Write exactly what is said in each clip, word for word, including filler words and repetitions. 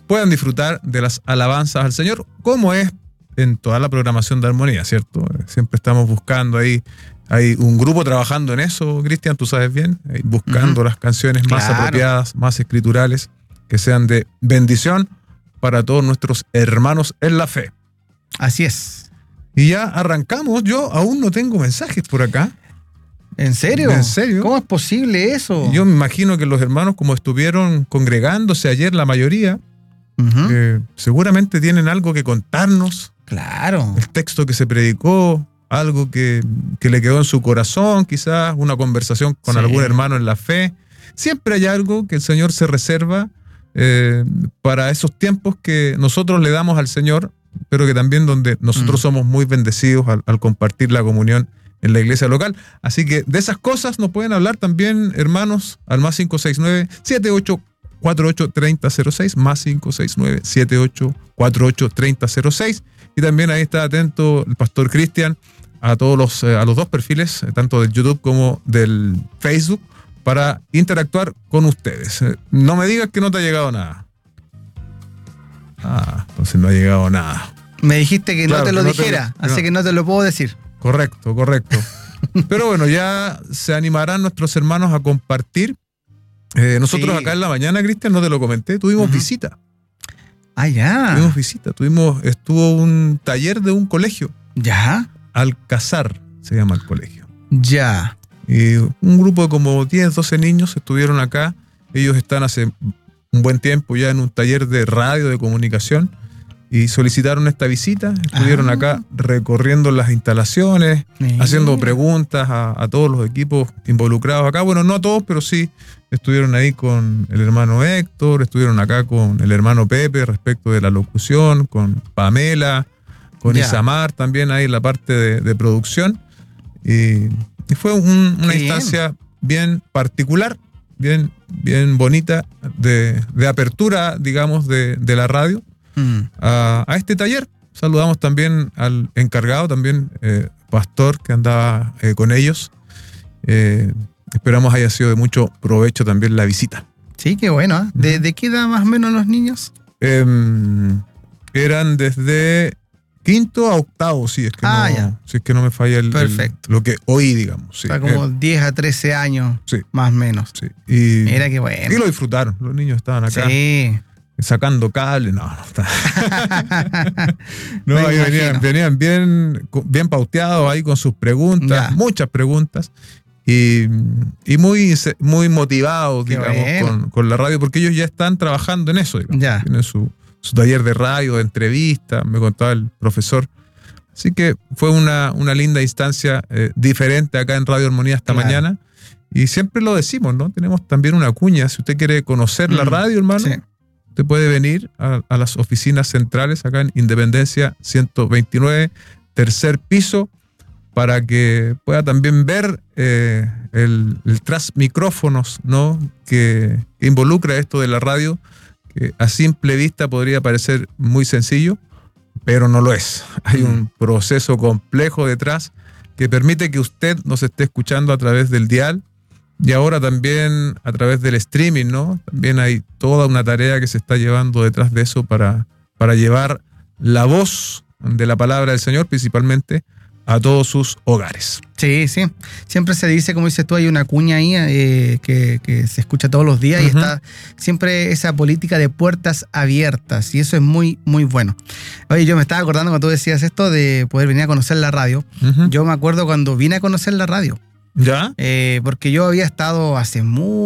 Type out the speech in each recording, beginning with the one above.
puedan disfrutar de las alabanzas al Señor, como es en toda la programación de Armonía, ¿cierto? Siempre estamos buscando ahí, hay un grupo trabajando en eso, Cristian, tú sabes bien, buscando uh-huh. las canciones más claro. apropiadas, más escriturales, que sean de bendición para todos nuestros hermanos en la fe. Así es. Y ya arrancamos. Yo aún no tengo mensajes por acá. ¿En serio? ¿En serio? ¿Cómo es posible eso? Yo me imagino que los hermanos, como estuvieron congregándose ayer, la mayoría, uh-huh. eh, seguramente tienen algo que contarnos. Claro. El texto que se predicó, algo que, que le quedó en su corazón, quizás una conversación con sí. algún hermano en la fe. Siempre hay algo que el Señor se reserva eh, para esos tiempos que nosotros le damos al Señor, pero que también donde nosotros mm. somos muy bendecidos al, al compartir la comunión en la iglesia local. Así que de esas cosas nos pueden hablar también, hermanos, al más cinco seis nueve, siete ocho cuatro ocho, tres cero cero seis, más cinco seis nueve, siete ocho cuatro ocho, tres cero cero seis. Y también ahí está atento el pastor Cristian a todos los, a los dos perfiles, tanto del YouTube como del Facebook, para interactuar con ustedes. No me digas que no te ha llegado nada. Ah, entonces no ha llegado nada. Me dijiste que claro, no te lo que no dijera, te, así no. que no te lo puedo decir. Correcto, correcto. Pero bueno, ya se animarán nuestros hermanos a compartir. Eh, nosotros sí. acá en la mañana, Cristian, no te lo comenté, tuvimos uh-huh. visita. Ah, ya. Tuvimos visita, tuvimos, estuvo un taller de un colegio. Ya. Alcázar se llama el colegio. Ya. Y un grupo de como diez, doce niños estuvieron acá. Ellos están hace un buen tiempo ya en un taller de radio, de comunicación, y solicitaron esta visita. Estuvieron ah. acá recorriendo las instalaciones, sí. haciendo preguntas a, a todos los equipos involucrados acá. Bueno, no a todos, pero sí estuvieron ahí con el hermano Héctor, estuvieron acá con el hermano Pepe respecto de la locución, con Pamela, con yeah. Isamar también ahí en la parte de, de producción. Y, y fue un, una bien. instancia bien particular, bien, bien bonita, de, de apertura, digamos, de, de la radio mm. a, a este taller. Saludamos también al encargado, también eh, pastor que andaba eh, con ellos. Eh, esperamos haya sido de mucho provecho también la visita. Sí, qué bueno. ¿eh? ¿De, ¿De qué edad más o menos los niños? Eh, eran desde quinto a octavo, si es que, ah, no, ya. si es que no me falla el, el, lo que oí, digamos. Sí. Para como eh, diez a trece años, sí. más o menos. Sí. Y, mira qué bueno. Y lo disfrutaron. Los niños estaban acá. Sí. Sacando cable, no, no está. no, ahí venían, venían bien, bien pauteados ahí con sus preguntas, ya. muchas preguntas, y, y muy, muy motivados, Qué digamos, bueno. con, con la radio, porque ellos ya están trabajando en eso, digamos. Ya. Tienen su, su taller de radio, de entrevista, me contaba el profesor. Así que fue una, una linda instancia eh, diferente acá en Radio Armonía esta claro. mañana. Y siempre lo decimos, ¿no? Tenemos también una cuña. Si usted quiere conocer mm, la radio, hermano, sí. usted puede venir a, a las oficinas centrales acá en Independencia ciento veintinueve, tercer piso, para que pueda también ver eh, el, el tras micrófonos, ¿no? que, que involucra esto de la radio, que a simple vista podría parecer muy sencillo, pero no lo es. Hay mm. un proceso complejo detrás que permite que usted nos esté escuchando a través del dial, y ahora también a través del streaming, ¿no? También hay toda una tarea que se está llevando detrás de eso para, para llevar la voz de la palabra del Señor, principalmente a todos sus hogares. Sí, sí. Siempre se dice, como dices tú, hay una cuña ahí eh, que, que se escucha todos los días uh-huh. y está siempre esa política de puertas abiertas, y eso es muy, muy bueno. Oye, yo me estaba acordando cuando tú decías esto de poder venir a conocer la radio. Uh-huh. Yo me acuerdo cuando vine a conocer la radio. ¿Ya? Eh, porque yo había estado hace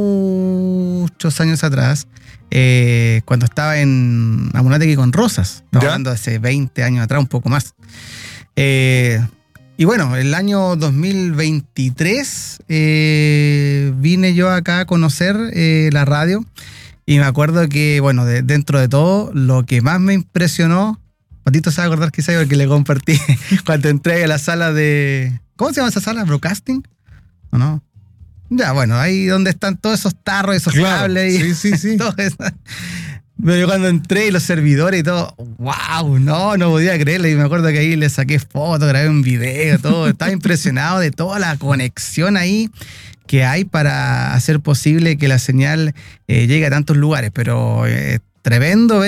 muchos años atrás, eh, cuando estaba en Amunategui con Rosas, estaba hablando de hace veinte años atrás, un poco más. Eh, y bueno, el año dos mil veintitrés eh, vine yo acá a conocer eh, la radio, y me acuerdo que, bueno, de, dentro de todo, lo que más me impresionó, Patito se va a acordar quizá porque le compartí cuando entré a la sala de... ¿Cómo se llama esa sala? ¿Broadcasting? ¿O no? Ya, bueno, ahí donde están todos esos tarros, esos claro, cables. Y sí, sí, sí. Todo eso. Pero yo cuando entré y los servidores y todo, wow, no, no podía creerlo. Y me acuerdo que ahí le saqué fotos, grabé un video, todo. Estaba impresionado de toda la conexión ahí que hay para hacer posible que la señal eh, llegue a tantos lugares. Pero eh, tremendo ver